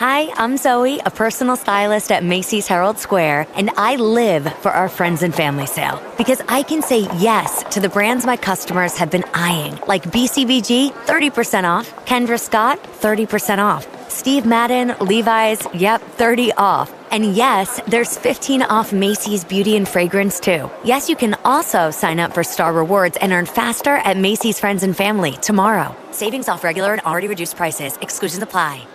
Hi, I'm Zoe, a personal stylist at Macy's Herald Square, and I live for our friends and family sale because I can say yes to the brands my customers have been eyeing, like BCBG, 30% off, Kendra Scott, 30% off, Steve Madden, Levi's, yep, 30 off. And yes, there's 15 off Macy's Beauty and Fragrance too. Yes, you can also sign up for Star Rewards and earn faster at Macy's Friends and Family tomorrow. Savings off regular and already reduced prices. Exclusions apply.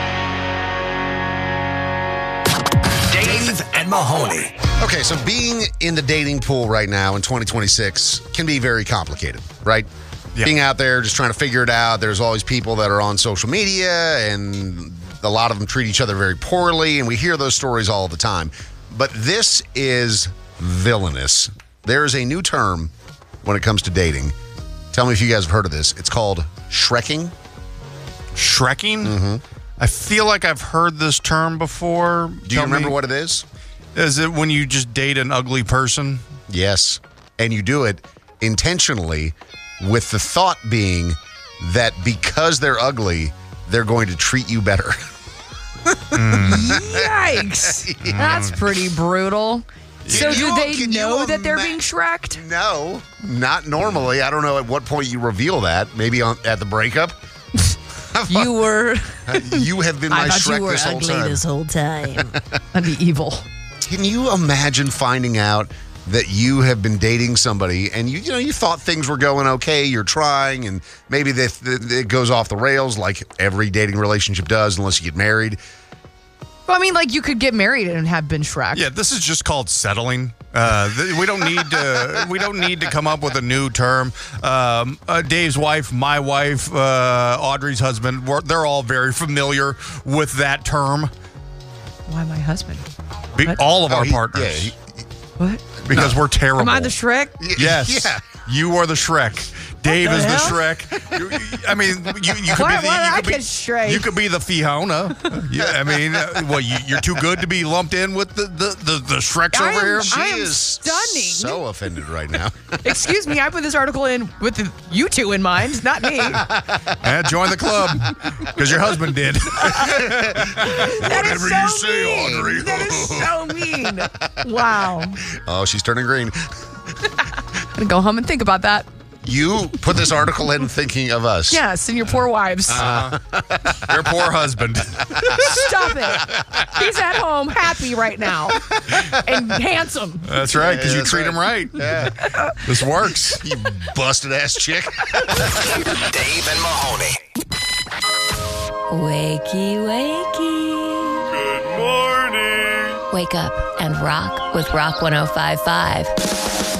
Dave and Mahoney. Okay, so being in the dating pool right now in 2026 can be very complicated, right? Yeah. Being out there just trying to figure it out. There's always people that are on social media, and a lot of them treat each other very poorly, and we hear those stories all the time. But this is villainous. There is a new term when it comes to dating. Tell me if you guys have heard of this. It's called shrekking. Shrekking? Mm-hmm. I feel like I've heard this term before. Do you remember what it is? Is it when you just date an ugly person? Yes. And you do it intentionally with the thought being that because they're ugly, they're going to treat you better. Yikes. That's pretty brutal. So do they know that they're being shreked? No, not normally. I don't know at what point you reveal that. Maybe at the breakup. You were... You have been my I thought Shrek you were this whole ugly time. this whole time. That'd be evil. Can you imagine finding out that you have been dating somebody and you thought things were going okay, you're trying, and maybe it goes off the rails like every dating relationship does unless you get married. Well, I mean, like, you could get married and have been shreked. Yeah, this is just called settling. We don't need to come up with a new term. Dave's wife, my wife, Audrey's husband, they're all very familiar with that term. Why my husband? All of our partners. What? Because we're terrible. Am I the Shrek? Yes. Yeah. You are the Shrek. Dave is the Shrek. I mean, you could Shrek. You could be the Fiona. Yeah, I mean, you're too good to be lumped in with the Shreks over here. I am is stunning. So offended right now. Excuse me, I put this article in with you two in mind, not me. Join the club because your husband did. Whatever you say, mean. Audrey. That is so mean. Wow. Oh, she's turning green. I'm gonna go home and think about that. You put this article in thinking of us. Yes, and your poor wives. Your poor husband. Stop it. He's at home happy right now and handsome. That's right, because you that's treat him right. Yeah. This works. You busted ass chick. Dave and Mahoney. Wakey, wakey. Good morning. Wake up and rock with Rock 105.5.